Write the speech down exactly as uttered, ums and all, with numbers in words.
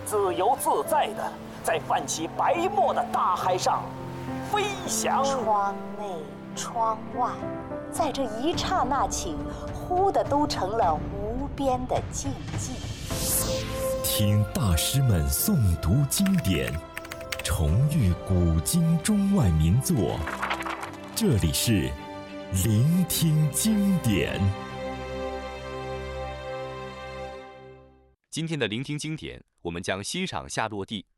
自由自在的在泛起白沫的大海上飞翔。 窗内窗外，在这一刹那间，忽的都成了无边的静寂。 听大师们诵读经典，重遇古今中外名作，这里是聆听经典。 今天的聆听经典，我们将欣赏夏洛蒂